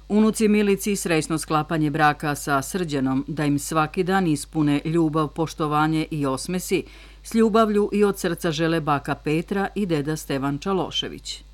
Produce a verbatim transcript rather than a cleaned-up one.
Unuci Milici srećno sklapanje braka sa Srđanom, da im svaki dan ispune ljubav, poštovanje i osmesi, s ljubavlju i od srca žele baka Petra i deda Stevan Čalošević.